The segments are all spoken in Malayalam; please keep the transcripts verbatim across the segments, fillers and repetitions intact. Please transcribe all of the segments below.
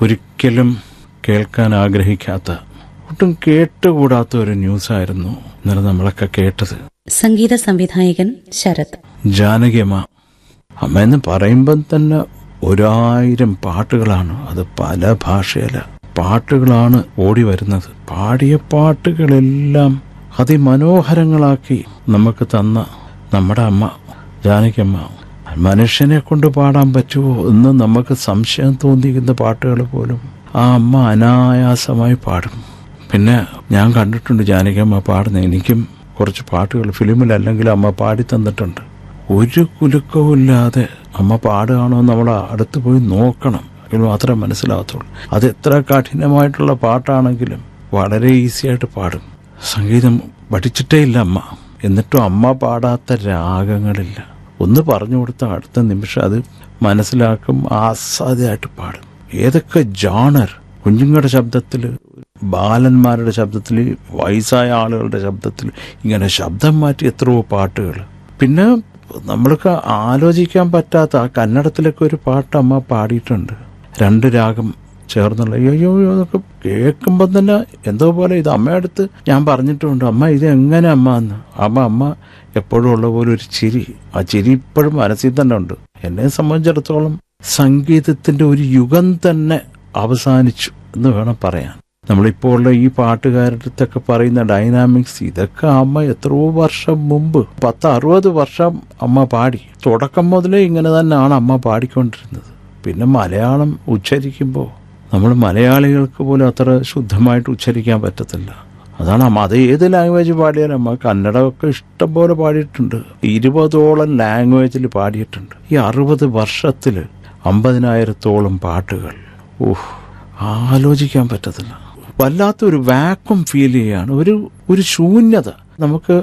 ഒരിക്കലും കേൾക്കാൻ ആഗ്രഹിക്കാത്ത, ഒട്ടും കേട്ടുകൂടാത്ത ഒരു ന്യൂസായിരുന്നു ഇന്നലെ നമ്മളൊക്കെ കേട്ടത്. സംഗീത സംവിധായകൻ ശരത്. ജാനകിയമ്മ അമ്മ എന്ന് പറയുമ്പം തന്നെ ഒരായിരം പാട്ടുകളാണ്. അത് പല ഭാഷയില പാട്ടുകളാണ് ഓടി വരുന്നത്. പാടിയ പാട്ടുകളെല്ലാം അതിമനോഹരങ്ങളാക്കി നമുക്ക് തന്ന നമ്മുടെ അമ്മ ജാനകിയമ്മ. മനുഷ്യനെ കൊണ്ട് പാടാൻ പറ്റുമോ എന്ന് നമുക്ക് സംശയം തോന്നിക്കുന്ന പാട്ടുകൾ പോലും ആ അമ്മ അനായാസമായി പാടും. പിന്നെ ഞാൻ കണ്ടിട്ടുണ്ട് ജാനകിയമ്മ പാടുന്ന. എനിക്കും കുറച്ച് പാട്ടുകൾ ഫിലിമിലല്ലെങ്കിൽ അമ്മ പാടി തന്നിട്ടുണ്ട്. ഒരു കുലുക്കവും ഇല്ലാതെ അമ്മ പാടുകയാണോ നമ്മൾ അടുത്ത് പോയി നോക്കണം, എങ്കിൽ മാത്രമേ മനസ്സിലാകത്തുള്ളൂ. അത് എത്ര കഠിനമായിട്ടുള്ള പാട്ടാണെങ്കിലും വളരെ ഈസിയായിട്ട് പാടും. സംഗീതം പഠിച്ചിട്ടേ ഇല്ല അമ്മ, എന്നിട്ടും അമ്മ പാടാത്ത രാഗങ്ങളില്ല. ഒന്ന് പറഞ്ഞു കൊടുത്താൽ അടുത്ത നിമിഷം അത് മനസ്സിലാക്കും, ആസ്വാദ്യമായിട്ട് പാടും. ഏതൊക്കെ ജോണർ, കുഞ്ഞുങ്ങളുടെ ശബ്ദത്തിൽ, ബാലന്മാരുടെ ശബ്ദത്തിൽ, വയസ്സായ ആളുകളുടെ ശബ്ദത്തിൽ, ഇങ്ങനെ ശബ്ദം മാറ്റി എത്രയോ പാട്ടുകൾ. പിന്നെ നമ്മൾക്ക് ആലോചിക്കാൻ പറ്റാത്ത ആ കന്നഡത്തിലൊക്കെ ഒരു പാട്ട് അമ്മ പാടിയിട്ടുണ്ട്. രണ്ട് രാഗം ചേർന്നുള്ള. അയ്യോ അതൊക്കെ കേൾക്കുമ്പോൾ തന്നെ എന്തോ പോലെ. ഇത് അമ്മയടുത്ത് ഞാൻ പറഞ്ഞിട്ടുണ്ട്, അമ്മ ഇത് എങ്ങനെ അമ്മ എന്ന്. അമ്മ അമ്മ എപ്പോഴും ഉള്ള പോലെ ഒരു ചിരി, ആ ചിരി ഇപ്പോഴും മനസ്സിൽ തന്നെ ഉണ്ട്. എന്നെ സംബന്ധിച്ചിടത്തോളം സംഗീതത്തിന്റെ ഒരു യുഗം തന്നെ അവസാനിച്ചു എന്ന് വേണം പറയാൻ. നമ്മളിപ്പോൾ ഉള്ള ഈ പാട്ടുകാരുടെ അടുത്തൊക്കെ പറയുന്ന ഡൈനാമിക്സ്, ഇതൊക്കെ അമ്മ എത്രയോ വർഷം മുമ്പ്, പത്ത് അറുപത് വർഷം അമ്മ പാടി. തുടക്കം മുതലേ ഇങ്ങനെ തന്നെയാണ് അമ്മ പാടിക്കൊണ്ടിരുന്നത്. പിന്നെ മലയാളം ഉച്ചരിക്കുമ്പോൾ നമ്മൾ മലയാളികൾക്ക് പോലും അത്ര ശുദ്ധമായിട്ട് ഉച്ചരിക്കാൻ പറ്റത്തില്ല. അതാണ് അമ്മ. അത് ഏത് ലാംഗ്വേജ് പാടിയാലും അമ്മ കന്നഡമൊക്കെ ഇഷ്ടം പോലെ പാടിയിട്ടുണ്ട്. ഇരുപതോളം ലാംഗ്വേജിൽ പാടിയിട്ടുണ്ട്. ഈ അറുപത് വർഷത്തിൽ അമ്പതിനായിരത്തോളം പാട്ടുകൾ. ഓഹ്, ആലോചിക്കാൻ പറ്റത്തില്ല. വല്ലാത്തൊരു വാക്വം ഫീൽ ചെയ്യാണ്, ഒരു ഒരു ശൂന്യത. നമുക്ക്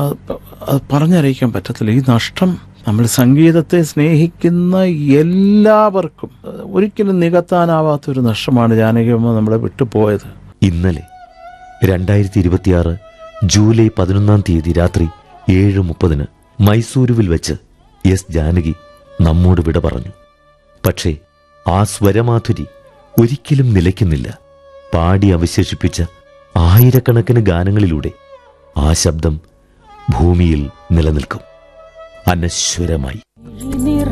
പറഞ്ഞറിയിക്കാൻ പറ്റത്തില്ല ഈ നഷ്ടം. നമ്മൾ സംഗീതത്തെ സ്നേഹിക്കുന്ന എല്ലാവർക്കും ഒരിക്കലും നികത്താനാവാത്തൊരു നഷ്ടമാണ് ജാനകിയമ്മ നമ്മളെ വിട്ടുപോയത്. ഇന്നലെ രണ്ടായിരത്തി ഇരുപത്തിയാറ് ജൂലൈ പതിനൊന്നാം തീയതി രാത്രി ഏഴ് മുപ്പതിന് മൈസൂരുവിൽ വെച്ച് എസ് ജാനകി നമ്മോട് വിട പറഞ്ഞു. പക്ഷേ ആ സ്വരമാധുരി ഒരിക്കലും നിലയ്ക്കുന്നില്ല. പാടി അവശേഷിപ്പിച്ച ആയിരക്കണക്കിന് ഗാനങ്ങളിലൂടെ ആ ശബ്ദം ഭൂമിയിൽ നിലനിൽക്കും അനശ്വരമായി.